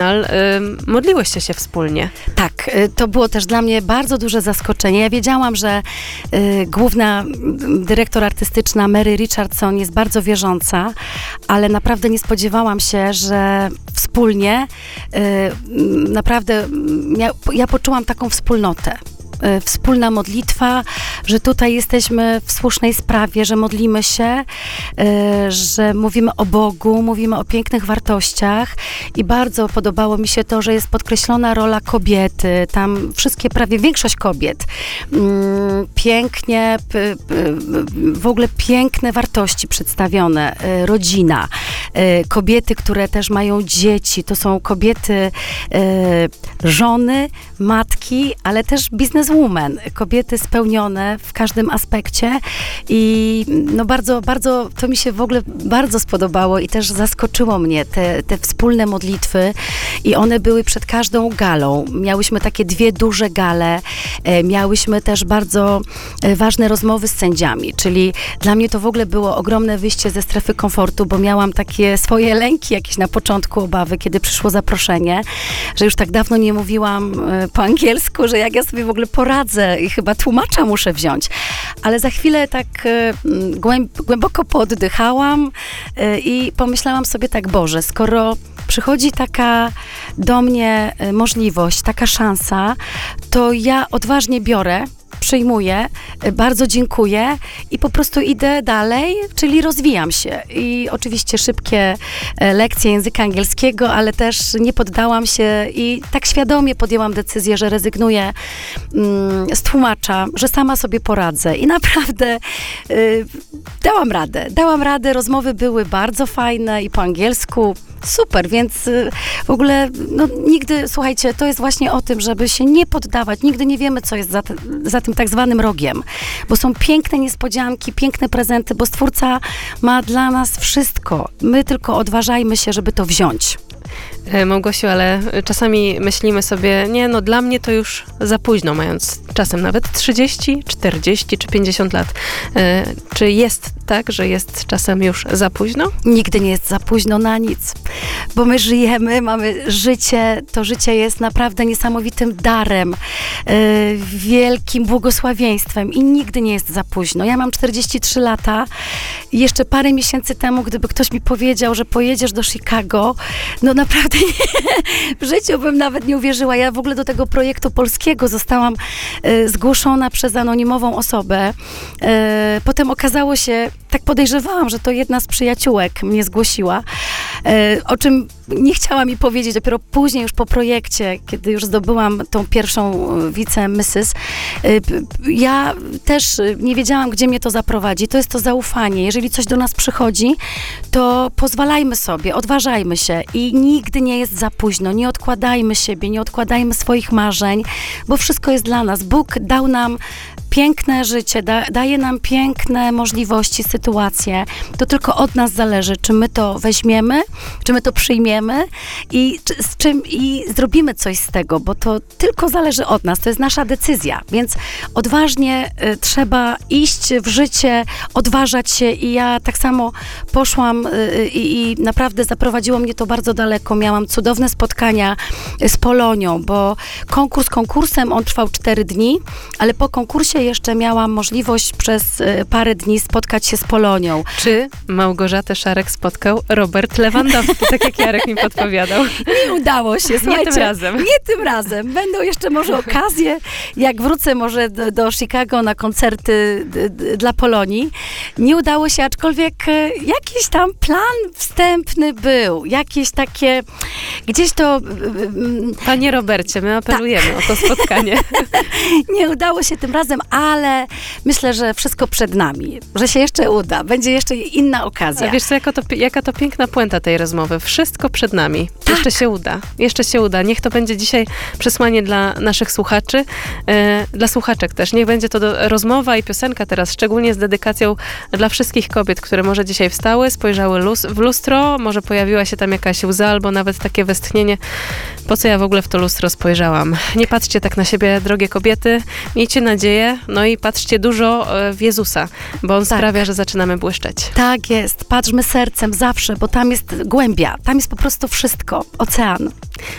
niemal modliłyście się wspólnie. Tak, to było też dla mnie bardzo duże zaskoczenie. Ja wiedziałam, że główna dyrektor artystyczna Mary Richardson jest bardzo wierząca, ale naprawdę nie spodziewałam się, że wspólnie naprawdę ja poczułam taką wspólnotę. Wspólna modlitwa, że tutaj jesteśmy w słusznej sprawie, że modlimy się, że mówimy o Bogu, mówimy o pięknych wartościach i bardzo podobało mi się to, że jest podkreślona rola kobiety, tam prawie większość kobiet, pięknie, w ogóle piękne wartości przedstawione, rodzina, kobiety, które też mają dzieci, to są kobiety, żony, matki, ale też bizneswoman, kobiety spełnione w każdym aspekcie i no bardzo, bardzo, to mi się w ogóle bardzo spodobało i też zaskoczyło mnie te wspólne modlitwy i one były przed każdą galą. Miałyśmy takie 2 duże gale, miałyśmy też bardzo ważne rozmowy z sędziami, czyli dla mnie to w ogóle było ogromne wyjście ze strefy komfortu, bo miałam takie swoje lęki jakieś na początku, obawy, kiedy przyszło zaproszenie, że już tak dawno nie mówiłam po angielsku, że jak ja sobie w ogóle poradzę i chyba tłumacza muszę wziąć. Ale za chwilę tak głęboko pooddychałam i pomyślałam sobie tak, Boże, skoro przychodzi taka do mnie możliwość, taka szansa, to ja odważnie biorę, przyjmuję, bardzo dziękuję i po prostu idę dalej, czyli rozwijam się. I oczywiście szybkie lekcje języka angielskiego, ale też nie poddałam się i tak świadomie podjęłam decyzję, że rezygnuję z tłumacza, że sama sobie poradzę. I naprawdę dałam radę. Rozmowy były bardzo fajne i po angielsku. Super, więc w ogóle no, nigdy, słuchajcie, to jest właśnie o tym, żeby się nie poddawać. Nigdy nie wiemy, co jest za tym tak zwanym rogiem, bo są piękne niespodzianki, piękne prezenty, bo Stwórca ma dla nas wszystko. My tylko odważajmy się, żeby to wziąć. Małgosiu, ale czasami myślimy sobie, nie, no dla mnie to już za późno, mając czasem nawet 30, 40 czy 50 lat. Czy jest tak, że jest czasem już za późno? Nigdy nie jest za późno na nic, bo my żyjemy, mamy życie, to życie jest naprawdę niesamowitym darem, wielkim błogosławieństwem i nigdy nie jest za późno. Ja mam 43 lata i jeszcze parę miesięcy temu, gdyby ktoś mi powiedział, że pojedziesz do Chicago, no naprawdę w życiu bym nawet nie uwierzyła. Ja w ogóle do tego projektu polskiego zostałam zgłoszona przez anonimową osobę. Potem okazało się, tak podejrzewałam, że to jedna z przyjaciółek mnie zgłosiła, o czym nie chciała mi powiedzieć. Dopiero później, już po projekcie, kiedy już zdobyłam tą pierwszą wice-Mrs., ja też nie wiedziałam, gdzie mnie to zaprowadzi. To jest to zaufanie. Jeżeli coś do nas przychodzi, to pozwalajmy sobie, odważajmy się i nigdy nie jest za późno. Nie odkładajmy siebie, nie odkładajmy swoich marzeń, bo wszystko jest dla nas. Bóg dał nam piękne życie, daje nam piękne możliwości, sytuacje. To tylko od nas zależy, czy my to weźmiemy, czy my to przyjmiemy i zrobimy coś z tego, bo to tylko zależy od nas. To jest nasza decyzja, więc odważnie trzeba iść w życie, odważać się i ja tak samo poszłam i naprawdę zaprowadziło mnie to bardzo daleko. Miałam cudowne spotkania z Polonią, bo konkursem, on trwał 4 dni, ale po konkursie jeszcze miałam możliwość przez parę dni spotkać się z Polonią. Czy Małgorzatę Szarek spotkał Robert Lewandowski, tak jak Jarek mi podpowiadał? Nie udało się, słuchajcie. Nie tym razem. Nie tym razem. Będą jeszcze może okazje, jak wrócę może do Chicago na koncerty dla Polonii. Nie udało się, aczkolwiek jakiś tam plan wstępny był. Jakieś takie, gdzieś to... Panie Robercie, my apelujemy o to spotkanie. Nie udało się tym razem, ale myślę, że wszystko przed nami, że się jeszcze uda, będzie jeszcze inna okazja. A wiesz co, jaka to piękna puenta tej rozmowy. Wszystko przed nami. Tak. Jeszcze się uda. Niech to będzie dzisiaj przesłanie dla naszych słuchaczy, dla słuchaczek też. Niech będzie to rozmowa i piosenka teraz, szczególnie z dedykacją dla wszystkich kobiet, które może dzisiaj wstały, spojrzały w lustro, może pojawiła się tam jakaś łza, albo nawet takie westchnienie, po co ja w ogóle w to lustro spojrzałam. Nie patrzcie tak na siebie, drogie kobiety, miejcie nadzieję, no i patrzcie dużo w Jezusa, bo On sprawia, że zaczynamy błyszczeć. Tak jest, patrzmy sercem zawsze, bo tam jest głębia, tam jest po prostu wszystko, ocean.